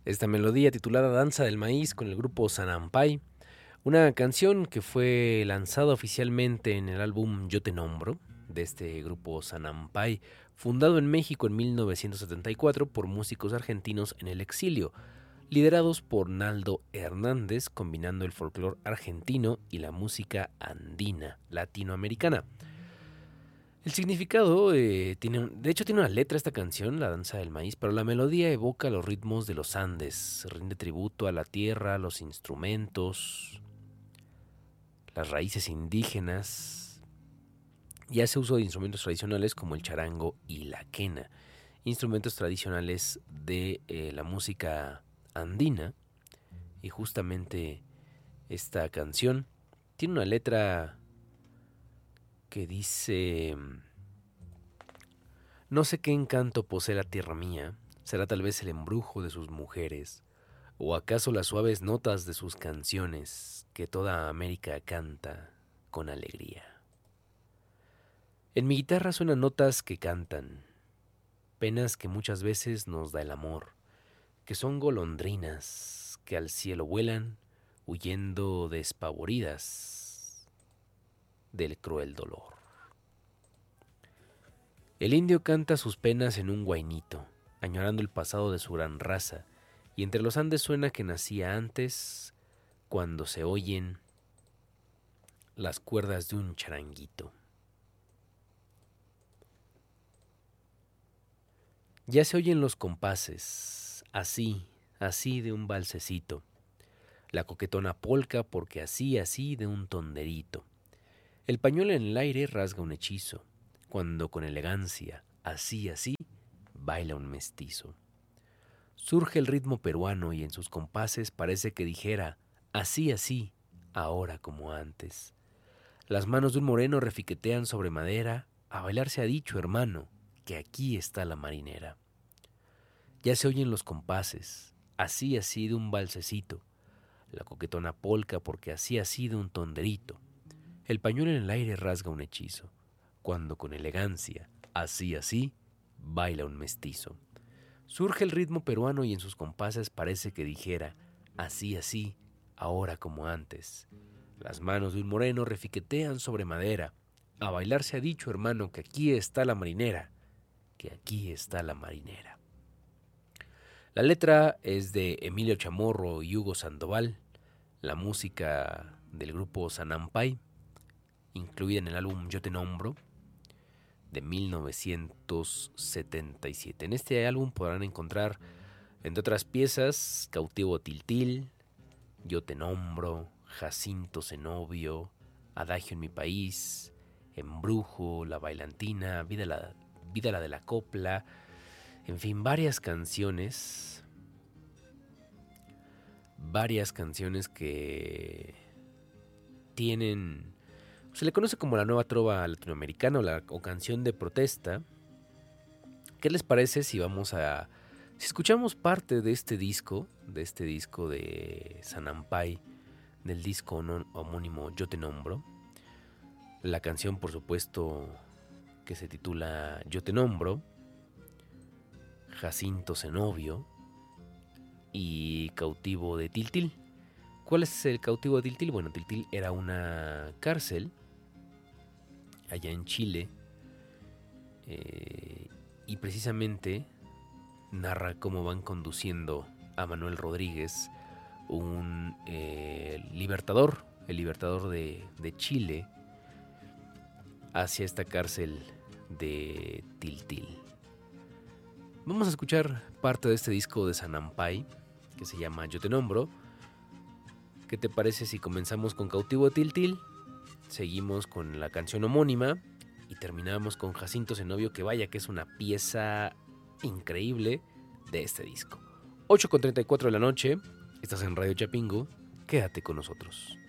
Esta melodía titulada Danza del Maíz con el grupo Sanampay, una canción que fue lanzada oficialmente en el álbum Yo Te Nombro, de este grupo Sanampay, fundado en México en 1974 por músicos argentinos en el exilio, liderados por Naldo Hernández, combinando el folclore argentino y la música andina, latinoamericana. El significado de hecho tiene una letra esta canción, La Danza del Maíz, pero la melodía evoca los ritmos de los Andes, rinde tributo a la tierra, los instrumentos, las raíces indígenas y hace uso de instrumentos tradicionales como el charango y la quena, instrumentos tradicionales de la música andina. Y justamente esta canción tiene una letra que dice: no sé qué encanto posee la tierra mía, será tal vez el embrujo de sus mujeres, o acaso las suaves notas de sus canciones que toda América canta con alegría. En mi guitarra suenan notas que cantan, penas que muchas veces nos da el amor, que son golondrinas que al cielo vuelan, huyendo despavoridas del cruel dolor. El indio canta sus penas en un guainito, añorando el pasado de su gran raza, y entre los Andes suena que nacía antes, cuando se oyen las cuerdas de un charanguito. Ya se oyen los compases, así, así de un balsecito, la coquetona polca porque así, así de un tonderito. El pañuelo en el aire rasga un hechizo, cuando con elegancia, así, así, baila un mestizo. Surge el ritmo peruano y en sus compases parece que dijera, así, así, ahora como antes. Las manos de un moreno refiquetean sobre madera, a bailar se ha dicho, hermano, que aquí está la marinera. Ya se oyen los compases, así, así de un balsecito, la coquetona polca porque así, así de un tonderito. El pañuelo en el aire rasga un hechizo, cuando con elegancia, así, así, baila un mestizo. Surge el ritmo peruano y en sus compases parece que dijera, así, así, ahora como antes. Las manos de un moreno refiquetean sobre madera. A bailar se ha dicho, hermano, que aquí está la marinera, que aquí está la marinera. La letra es de Emilio Chamorro y Hugo Sandoval, la música del grupo Sanampay, incluida en el álbum Yo Te Nombro, de 1977. En este álbum podrán encontrar, entre otras piezas, Cautivo Tiltil, Yo Te Nombro, Jacinto Zenobio, Adagio en mi país, Embrujo, La Bailantina, Vida la de la Copla, en fin, varias canciones que tienen, se le conoce como la nueva trova latinoamericana o canción de protesta. ¿Qué les parece si si escuchamos parte de este disco de Sanampay, del disco homónimo Yo Te Nombro? La canción, por supuesto, que se titula Yo Te Nombro, Jacinto Zenobio y Cautivo de Tiltil. ¿Cuál es el Cautivo de Tiltil? Bueno, Tiltil era una cárcel allá en Chile, y precisamente narra cómo van conduciendo a Manuel Rodríguez, un libertador, el libertador de Chile, hacia esta cárcel de Tiltil. Vamos a escuchar parte de este disco de Sanampay que se llama Yo Te Nombro. ¿Qué te parece si comenzamos con Cautivo de Tiltil, seguimos con la canción homónima y terminamos con Jacinto Zenobio, que vaya que es una pieza increíble de este disco? 8:34 de la noche, estás en Radio Chapingo, quédate con nosotros.